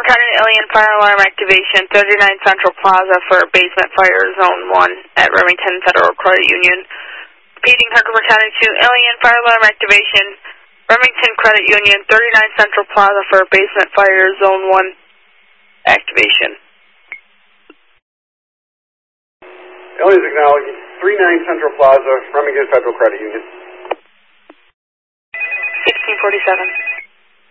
Herkimer County Alien Fire Alarm Activation, 39 Central Plaza for Basement Fire Zone 1 at Remington Federal Credit Union. Repeating, Herkimer County to Alien Fire Alarm Activation, Remington Credit Union, 39 Central Plaza for Basement Fire Zone 1 activation. Aliens acknowledged, 39 Central Plaza, Remington Federal Credit Union. 1647.